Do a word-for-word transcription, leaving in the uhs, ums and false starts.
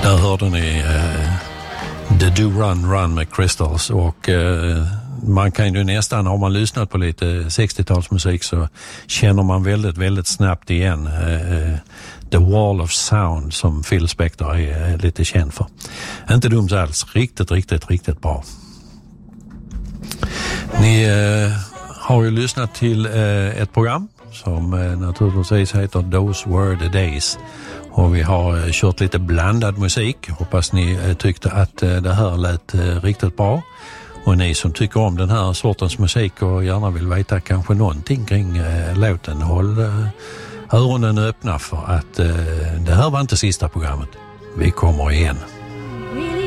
Där hörde ni uh, The Do Run Run med Crystals och uh, man kan ju nästan, har man lyssnat på lite sextiotalsmusik så känner man väldigt, väldigt snabbt igen uh, The Wall of Sound som Phil Spector är uh, lite känd för. Inte dumt alls, riktigt, riktigt, riktigt bra. Ni uh, har ju lyssnat till uh, ett program som uh, naturligtvis heter Those Were the Days. Och vi har kört lite blandad musik. Hoppas ni tyckte att det här lät riktigt bra. Och ni som tycker om den här sortens musik och gärna vill veta kanske någonting kring låten, håll öronen öppna för att det här var inte sista programmet. Vi kommer igen.